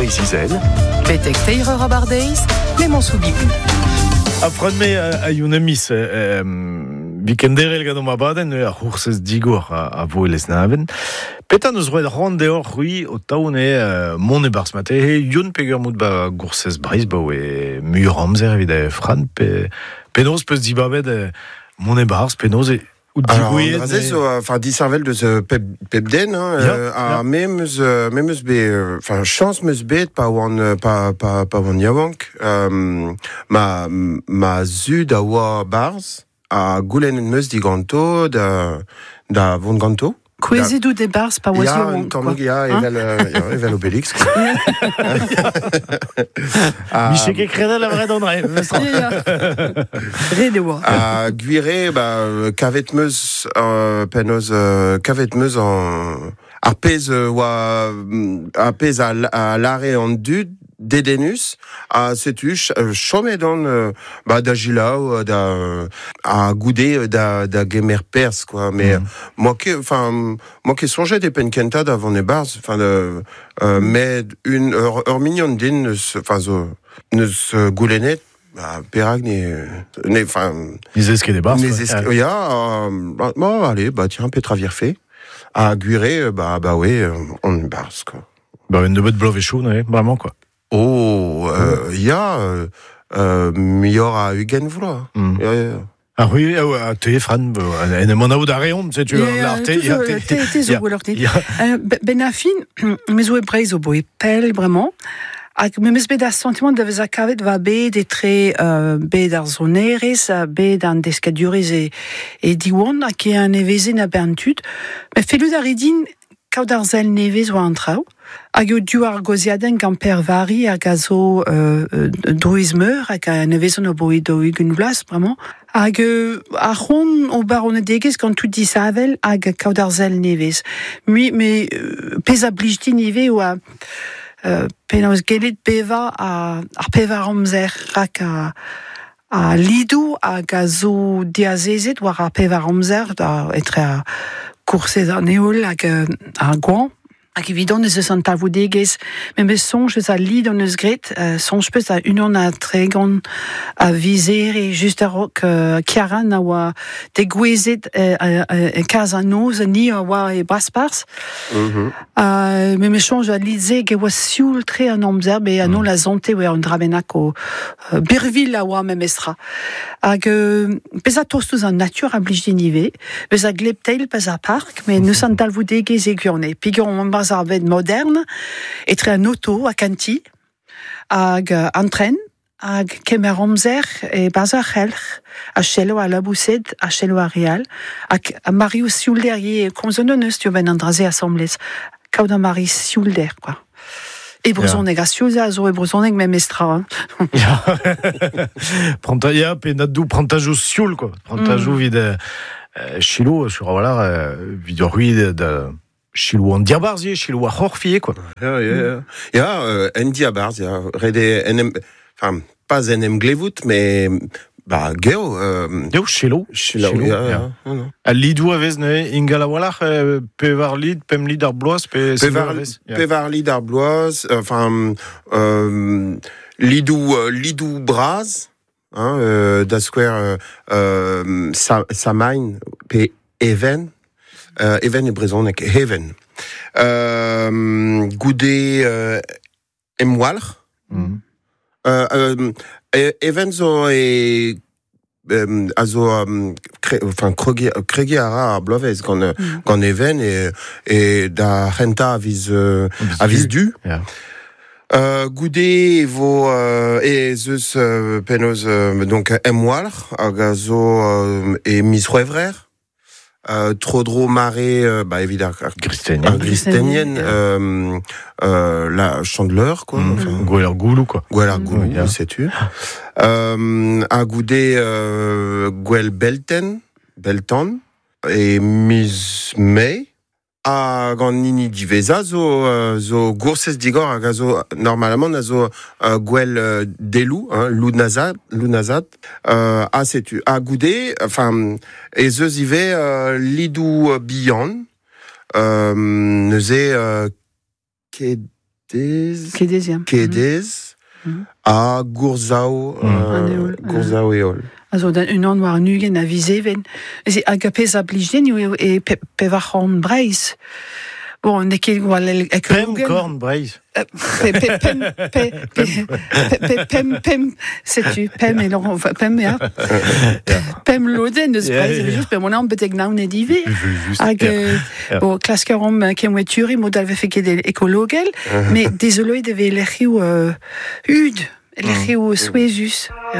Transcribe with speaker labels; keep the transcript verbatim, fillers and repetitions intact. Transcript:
Speaker 1: ici Zel.
Speaker 2: Petek teir ur abardeiz, Clémence Oubibu.
Speaker 1: Apren me a youn emis, vikenderel gant ma baden, a c'hoursez digour a vo elez naven. Petan eus roed ran deor c'hwi o taoune mon e bars mate, he youn peger mout ba goursez breiz ba oe muur amzer evit e fran, pe penaos peus di babet mon e bars, penaos e...
Speaker 3: Alors, Andrazes, enfin, disservel de ce pepden, hein, euh, à même, même be, enfin, chance meus bet, pas wan, pas, pas, pas wan yavank, euh, ma, ma zud a oa bars, a goulen meus diganto, da, da vont ganto.
Speaker 2: Kwezet ou des bars, pas oa yavank,
Speaker 3: quoi. Il y a, evel, evel Obélix.
Speaker 1: Michel ket kredel a vred André.
Speaker 2: Re de oa.
Speaker 3: A guire, bah, kavet meus, penoz, kavet meus an, ar pez oa, ar pez a lare an dud, dedenus, a setu chomet an, bah, da gila, da, a goude da, da gemer pers, quoi. Mais, moi ke, enfin, moi ke sonjet e pen kenta da vant e bars, enfin, euh, mais une, ur, ur mignon din, enfin, zo, neus goulenet, bah, perag ne, ne, enfin...
Speaker 1: Les esquets des bars,
Speaker 3: Les esquets, ya, euh, bah, bon, allez, bah, tiens, Petra Virfé, a guire, bah, bah, ouais, on bars, quoi.
Speaker 1: Bah, une de bête blove chou, vraiment, quoi.
Speaker 3: Oh, euh, il y a euh, euh, meilleur à Hugen v'là.
Speaker 1: Mm.
Speaker 3: Ja, ja.
Speaker 1: Ah oui, ah te Fran, en mon aoud a reon, c'est tu l'arte,
Speaker 2: il y a te zo l'arte. Ben a fin, mes ou breiz o boe pel vraiment. Ak me mes bet a sentiment de vez a kavet va bet etre euh, bet ar zonerez, bet an deskadurez e, e diwan, ak e an eveze na bentud. Me felud a redin kaout ar zel nevez oa an trao. Hag eo du ar goziadenn gant per vari hag a zo euh, druiz meur hag a nevezon o boe do ugen vlas, vraiment. Hag euh, a c'hon o baronedegez gant tout disavel hag kaout ar zel nevez. Mi, me euh, pez a blij din ive oa euh, penaos gelet beva a, ar pevar amzer rak a, a lidou hag a zo diazezet war ar pevar amzer da etre a koursez an eol hag a gwan. Ak evidon eus eus an tavoudegez, men bez sonj eus a lid an eus gret, uh, sonj peus a unan a tregan a vizere just a rok uh, kiaran a oa de gwezet uh, uh, kaz an oz ni a oa e braspars. Mm-hmm. Uh, men me sonj a lidze ge oa sioul tre an amzer, be an mm. la zonte oa an drabenak o uh, bervil a oa mem estra. Hag uh, pez a tostouz an natur a blij dinive, pez a glepteil pez a park, men neus an talvoudegez e gurne. Pigon an baz ar ved moderne, etre an auto a kanti, hag uh, an tren, hag kemer amzer e baz a c'helc'h, a chelo a laboused, a chelo a real, hag a Marius Sioulder, ye komzon an eus, tio ben an draze assemblez, kaout a Marius Sioulder, quoi. E brezoneg, a sioza a zo e brezoneg mem estra.
Speaker 1: Ja. Pranta, ja, pe nad dou prantajou sioul, quoi. Prantajou mm. vid euh, chilo, sur voilà, vid ur ruid de... Chilou an diabarzie, chilou a c'horfiye, quoi.
Speaker 3: Ja, ja, ja. Ja, euh, en diabarz, ja. Rede, en em, enfin, pas en em glevout, mais, bah, geo, euh...
Speaker 1: Geo, chilou.
Speaker 3: Chilou, ja, ja. ja.
Speaker 1: A lidou avez ne, ingal a walach, pevar lid, pem lid ar bloaz, pe...
Speaker 3: Pevar, pevar lid ar bloaz, enfin, euh, lidou, euh, lidou braz, hein, euh, da square, euh, sa, samain, pe even, Uh, even e brezonek heven. Uh, goude uh, emwalch. Mm. Uh, um, even zo e... Um, a zo... Um, kre, enfin, kregi ara ar blovez gant, mm. gant even e, e da renta a viz, uh, a viz du. Yeah. Uh, goude vo uh, e zeus uh, penoz uh, donc emwalch hag a zo uh, e mis c'hwevrer. Euh, Trodro Maré, euh, bah évidemment, Christénienne, euh, euh, la Chandeleur, quoi.
Speaker 1: Mmh. Enfin, Gouelar Goulou, quoi.
Speaker 3: Gouelar Goulou, mmh, yeah. sais-tu. Euh, a goudé, euh, Gouel Belten, Belton, et Miss May. A gant nini diveza zo, uh, zo goursez digor hag a zo normalement a zo uh, gwell uh, delou, hein, lou nazad, lou nazad, uh, a setu. A goude, enfin, e zeus ive uh, lidou uh, bihan, um, neuze uh, ket Kedez.
Speaker 2: Kedeziam.
Speaker 3: Kedez. Mm. A Gourzao. Mm. Euh, Gourzao eol.
Speaker 2: Also, dan un an war nugen a viseven. E hag a pez a blijden e pe, pe vachan breiz. Bon, ne ket gwal e
Speaker 1: Pem korn breiz.
Speaker 2: Pe, pe, pem, pe, pe, pe, pem, pem, setu, pem, et non, pem, ja. Pem loden, deus breiz, e just, pe mon an betek naoun e dive. Hag, bon, klasker om kemweturi, mod alve feket ekologel, mais désolé, deve lec'hiou ud, lec'hiou souezus.